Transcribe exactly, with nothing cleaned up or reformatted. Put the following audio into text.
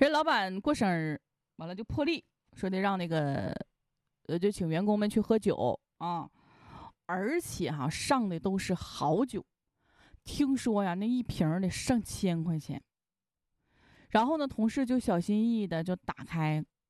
人老板过生日，完了就破例说得让那个，呃，就请员工们去喝酒啊，而且哈、上的都是好酒，听说呀那一瓶得上千块钱。然后呢，同事就小心翼翼的就打开